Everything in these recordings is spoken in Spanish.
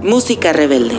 Música rebelde.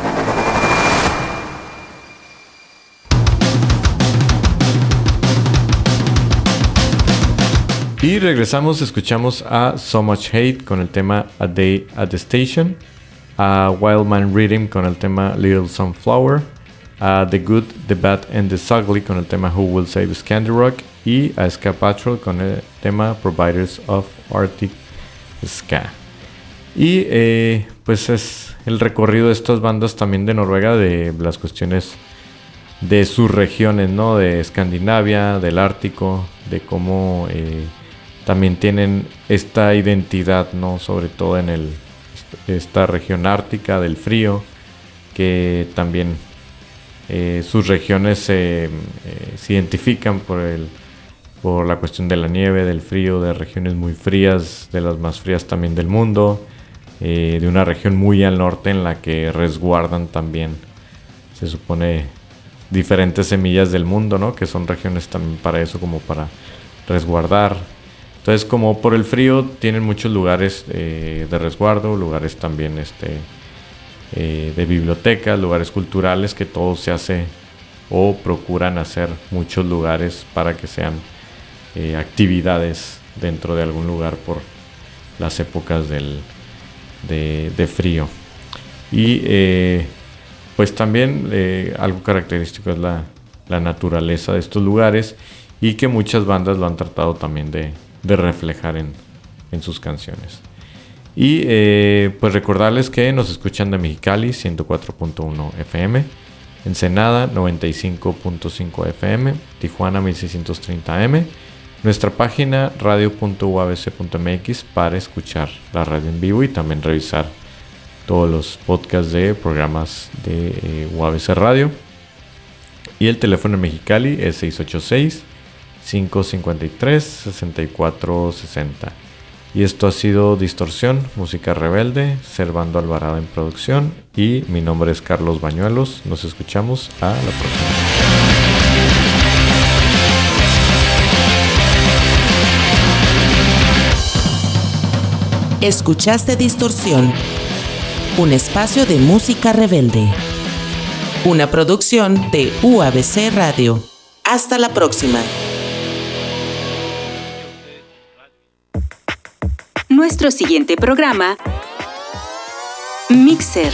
Y regresamos, escuchamos a So Much Hate con el tema A Day at the Station, a Wildman Rhythm con el tema Little Sunflower, a The Good, The Bad and The Ugly con el tema Who Will Save Scandi Rock y a Ska Patrol con el tema Providers of Arctic Ska. Y pues es el recorrido de estas bandas también de Noruega, de las cuestiones de sus regiones, ¿no? De Escandinavia, del Ártico, de cómo también tienen esta identidad, ¿no? Sobre todo en esta región ártica del frío, que también sus regiones se identifican por la cuestión de la nieve, del frío, de regiones muy frías, de las más frías también del mundo, de una región muy al norte en la que resguardan también, se supone, diferentes semillas del mundo, ¿no? Que son regiones también para eso, como para resguardar. Entonces, como por el frío, tienen muchos lugares de resguardo, lugares también de bibliotecas, lugares culturales, que todo se hace o procuran hacer muchos lugares para que sean actividades dentro de algún lugar por las épocas de frío. Y pues también algo característico es la naturaleza de estos lugares, y que muchas bandas lo han tratado también de reflejar en sus canciones. Y pues recordarles que nos escuchan de Mexicali 104.1 FM, Ensenada 95.5 FM, Tijuana 1630 AM, nuestra página radio.uabc.mx para escuchar la radio en vivo y también revisar todos los podcasts de programas de UABC Radio. Y el teléfono en Mexicali es 686-553-6460. Y esto ha sido Distorsión, Música Rebelde, Servando Alvarado en producción, y mi nombre es Carlos Bañuelos. Nos escuchamos a la próxima. Escuchaste Distorsión, un espacio de música rebelde. Una producción de UABC Radio. Hasta la próxima. Nuestro siguiente programa, Mixer.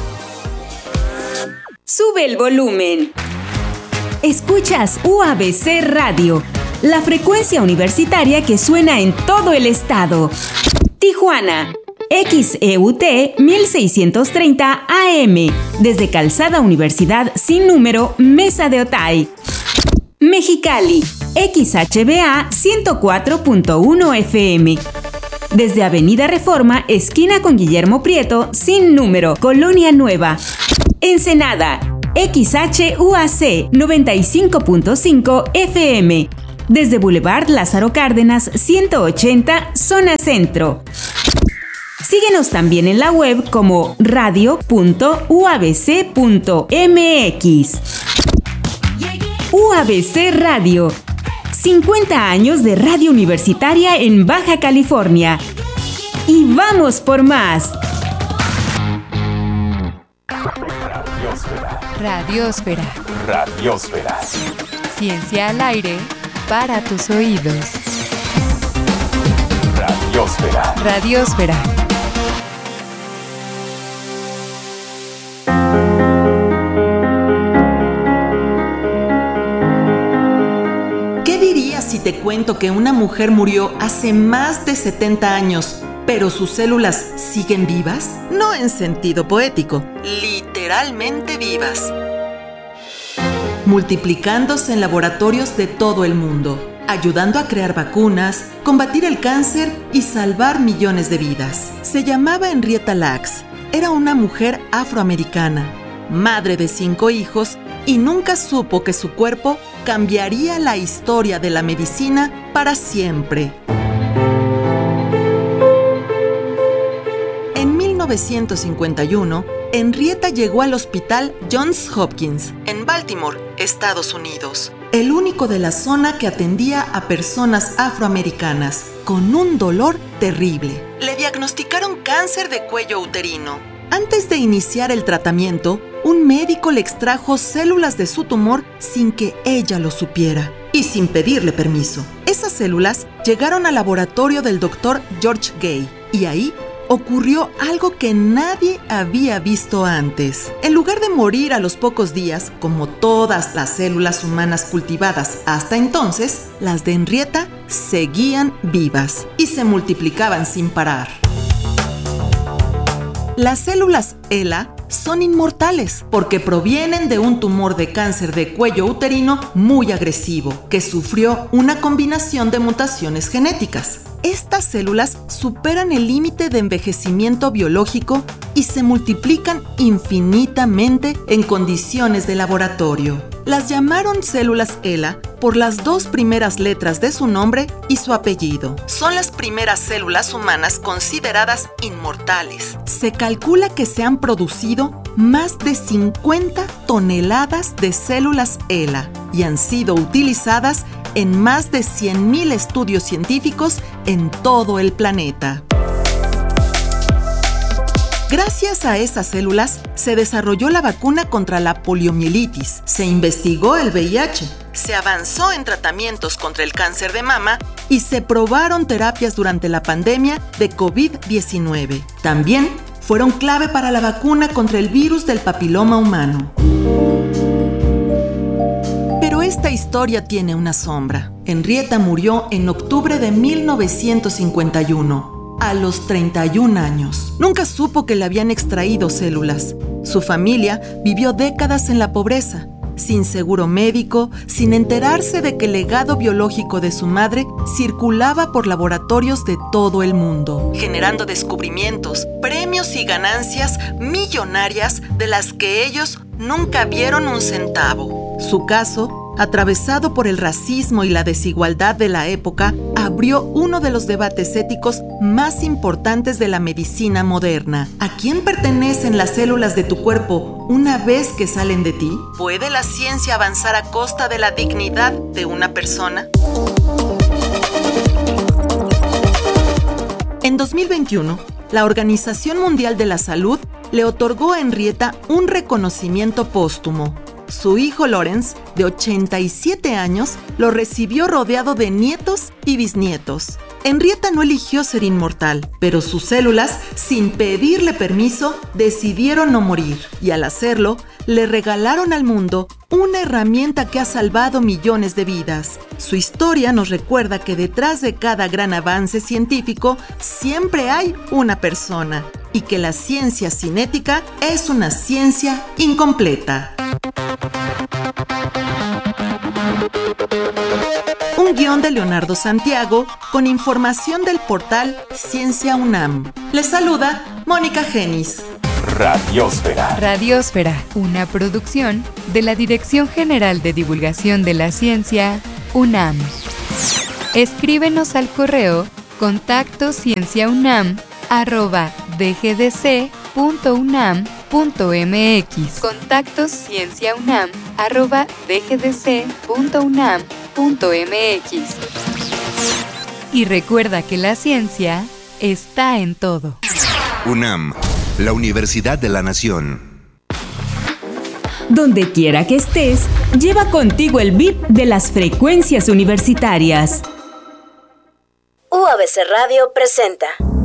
Sube el volumen. Escuchas UABC Radio, la frecuencia universitaria que suena en todo el estado. Tijuana, XEUT 1630 AM, desde Calzada Universidad sin número, Mesa de Otay. Mexicali, XHBA 104.1 FM, desde Avenida Reforma, esquina con Guillermo Prieto, sin número, Colonia Nueva. Ensenada, XHUAC 95.5 FM, desde Boulevard Lázaro Cárdenas 180, zona centro. Síguenos también en la web como radio.uabc.mx. UABC Radio, 50 años de radio universitaria en Baja California. Y vamos por más. Radiosfera. Radiosfera. Ciencia al aire para tus oídos. Radiosfera. Radiosfera. ¿Qué dirías si te cuento que una mujer murió hace más de 70 años, pero sus células siguen vivas? No en sentido poético, literalmente vivas. Multiplicándose en laboratorios de todo el mundo, ayudando a crear vacunas, combatir el cáncer y salvar millones de vidas. Se llamaba Henrietta Lacks. Era una mujer afroamericana, madre de 5 hijos, y nunca supo que su cuerpo cambiaría la historia de la medicina para siempre. En 1951, Henrietta llegó al Hospital Johns Hopkins, en Baltimore, Estados Unidos, el único de la zona que atendía a personas afroamericanas con un dolor terrible. Le diagnosticaron cáncer de cuello uterino, Antes de iniciar el tratamiento, un médico le extrajo células de su tumor sin que ella lo supiera y sin pedirle permiso. Esas células llegaron al laboratorio del Dr. George Gay y ahí ocurrió algo que nadie había visto antes. En lugar de morir a los pocos días, como todas las células humanas cultivadas hasta entonces, las de Henrietta seguían vivas y se multiplicaban sin parar. Las células HeLa son inmortales porque provienen de un tumor de cáncer de cuello uterino muy agresivo que sufrió una combinación de mutaciones genéticas. Estas células superan el límite de envejecimiento biológico y se multiplican infinitamente en condiciones de laboratorio. Las llamaron células HeLa por las 2 primeras letras de su nombre y su apellido. Son las primeras células humanas consideradas inmortales. Se calcula que se han producido más de 50 toneladas de células HeLa y han sido utilizadas en más de 100,000 estudios científicos en todo el planeta. Gracias a esas células se desarrolló la vacuna contra la poliomielitis, se investigó el VIH, se avanzó en tratamientos contra el cáncer de mama y se probaron terapias durante la pandemia de COVID-19. También fueron clave para la vacuna contra el virus del papiloma humano. Pero esta historia tiene una sombra. Henrietta murió en octubre de 1951. A los 31 años. Nunca supo que le habían extraído células. Su familia vivió décadas en la pobreza, sin seguro médico, sin enterarse de que el legado biológico de su madre circulaba por laboratorios de todo el mundo, generando descubrimientos, premios y ganancias millonarias de las que ellos nunca vieron un centavo. Su caso, atravesado por el racismo y la desigualdad de la época, abrió uno de los debates éticos más importantes de la medicina moderna. ¿A quién pertenecen las células de tu cuerpo una vez que salen de ti? ¿Puede la ciencia avanzar a costa de la dignidad de una persona? En 2021, la Organización Mundial de la Salud le otorgó a Henrietta un reconocimiento póstumo. Su hijo Lawrence, de 87 años, lo recibió rodeado de nietos y bisnietos. Henrietta no eligió ser inmortal, pero sus células, sin pedirle permiso, decidieron no morir. Y al hacerlo, le regalaron al mundo una herramienta que ha salvado millones de vidas. Su historia nos recuerda que detrás de cada gran avance científico siempre hay una persona y que la ciencia sin ética es una ciencia incompleta. Un guión de Leonardo Santiago con información del portal Ciencia UNAM. Les saluda Mónica Genis. Radiósfera. Radiósfera, una producción de la Dirección General de Divulgación de la Ciencia, UNAM. Escríbenos al correo contactoscienciaunam@dgdc.unam.mx. contactoscienciaunam@dgdc.unam.mx. Y recuerda que la ciencia está en todo. UNAM, la Universidad de la Nación. Donde quiera que estés, lleva contigo el beat de las frecuencias universitarias. UABC Radio presenta